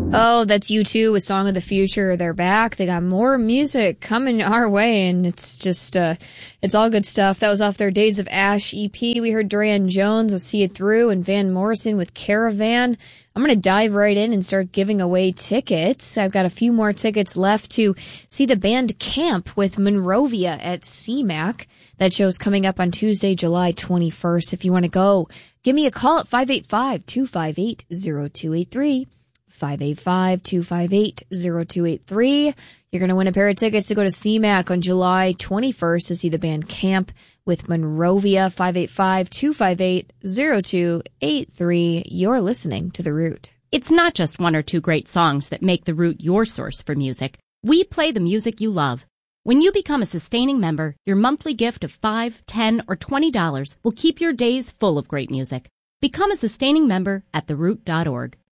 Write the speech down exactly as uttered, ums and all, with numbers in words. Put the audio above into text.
Oh, that's U two with Song of the Future. They're back. They got more music coming our way, and it's just, uh, it's all good stuff. That was off their Days of Ash E P. We heard Duran Jones with See It Through and Van Morrison with Caravan. I'm going to dive right in and start giving away tickets. I've got a few more tickets left to see the band Camp with Monrovia at C MAC. That show's coming up on Tuesday, July twenty-first. If you want to go, give me a call at five eight five, two five eight, zero two eight three. five eight five, two five eight, zero two eight three. You're going to win a pair of tickets to go to C MAC on July twenty-first to see the band Camp with Monrovia. five eight five, two five eight, zero two eight three. You're listening to The Root. It's not just one or two great songs that make The Root your source for music. We play the music you love. When you become a sustaining member, your monthly gift of five dollars, ten dollars, or twenty dollars will keep your days full of great music. Become a sustaining member at the root dot org.